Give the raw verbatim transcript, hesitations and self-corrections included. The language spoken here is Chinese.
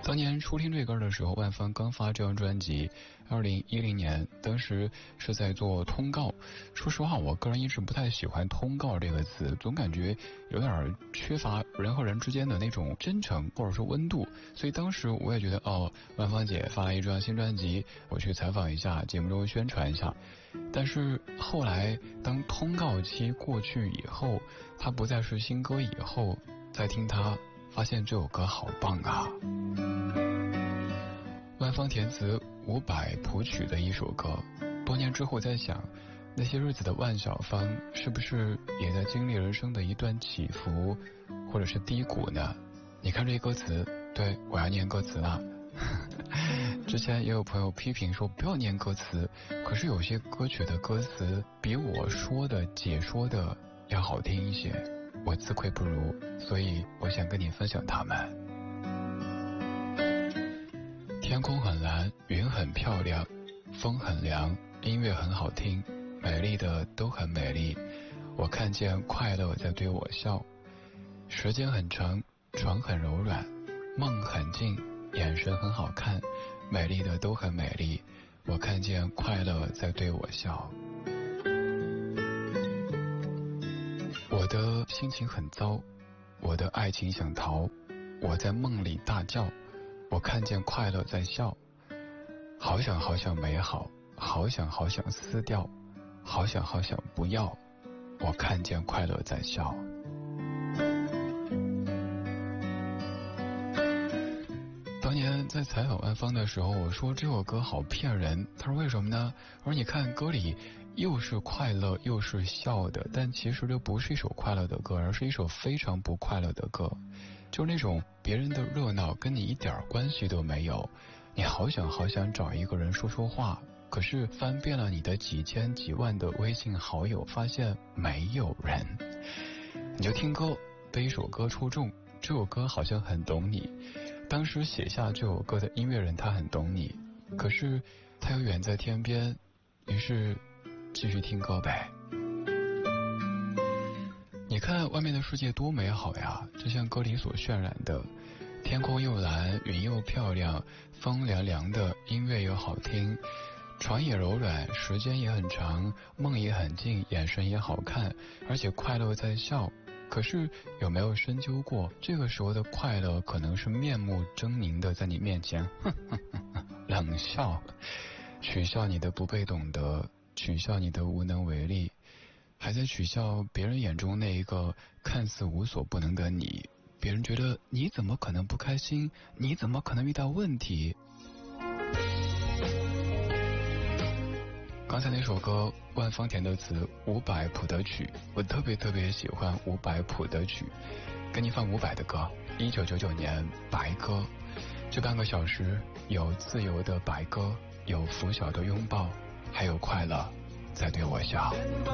当年初听这歌的时候，万芳刚发这张专辑，二零一零年，当时是在做通告。说实话，我个人一直不太喜欢通告这个词，总感觉有点缺乏人和人之间的那种真诚或者说温度。所以当时我也觉得，哦，万芳姐发了一张新专辑，我去采访一下，节目中宣传一下。但是后来当通告期过去以后，它不再是新歌以后，再听它，发现这首歌好棒啊。万芳填词，伍佰谱曲的一首歌。多年之后在想，那些日子的万小芳是不是也在经历人生的一段起伏或者是低谷呢？你看这歌词，对，我要念歌词了。之前也有朋友批评说不要念歌词，可是有些歌曲的歌词比我说的解说的要好听一些，我自愧不如，所以我想跟你分享它们。天空很蓝，云很漂亮，风很凉，音乐很好听，美丽的都很美丽，我看见快乐在对我笑。时间很长，床很柔软，梦很近，眼神很好看，美丽的都很美丽，我看见快乐在对我笑。我的心情很糟，我的爱情想逃，我在梦里大叫，我看见快乐在笑。好想好想美好，好想好想撕掉，好想好想不要，我看见快乐在笑。当年在采访万芳的时候，我说这首歌好骗人，他说为什么呢？我说你看歌里又是快乐又是笑的，但其实这不是一首快乐的歌，而是一首非常不快乐的歌，就是那种别人的热闹跟你一点关系都没有，你好想好想找一个人说说话，可是翻遍了你的几千几万的微信好友，发现没有人。你就听歌，被一首歌戳中，这首歌好像很懂你，当时写下这首歌的音乐人他很懂你，可是他又远在天边，于是继续听歌呗。你看外面的世界多美好呀，就像歌里所渲染的，天空又蓝，云又漂亮，风凉凉的，音乐又好听，床也柔软，时间也很长，梦也很近，眼神也好看，而且快乐在笑。可是有没有深究过，这个时候的快乐可能是面目狰狞的在你面前冷笑，取笑你的不被懂得，取笑你的无能为力，还在取笑别人眼中那一个看似无所不能的你。别人觉得你怎么可能不开心，你怎么可能遇到问题。刚才那首歌万芳填的词，伍佰谱的曲，我特别特别喜欢伍佰谱的曲。跟你放伍佰的歌，一九九九年白鸽。这半个小时有自由的白鸽，有拂晓的拥抱，还有快乐在对我笑。